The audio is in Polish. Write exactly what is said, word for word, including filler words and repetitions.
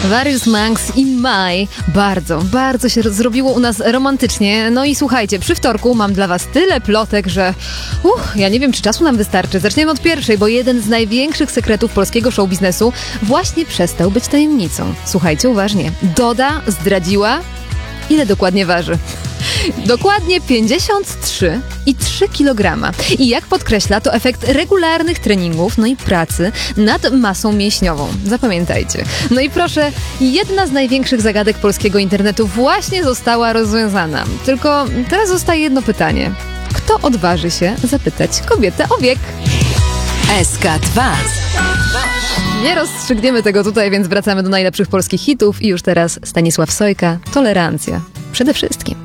Various Monks i Mai. Bardzo, bardzo się zrobiło u nas romantycznie. No i słuchajcie, przy wtorku mam dla was tyle plotek, że uch, ja nie wiem, czy czasu nam wystarczy. Zaczniemy od pierwszej, bo jeden z największych sekretów polskiego show biznesu właśnie przestał być tajemnicą. Słuchajcie uważnie. Doda zdradziła, ile dokładnie waży. Dokładnie pięćdziesiąt trzy i trzy kilograma. I jak podkreśla, to efekt regularnych treningów, no i pracy nad masą mięśniową. Zapamiętajcie. No i proszę, jedna z największych zagadek polskiego internetu właśnie została rozwiązana. Tylko teraz zostaje jedno pytanie. Kto odważy się zapytać kobietę o wiek? S K dwa. Nie rozstrzygniemy tego tutaj, więc wracamy do najlepszych polskich hitów i już teraz Stanisław Sojka, Tolerancja. Przede wszystkim.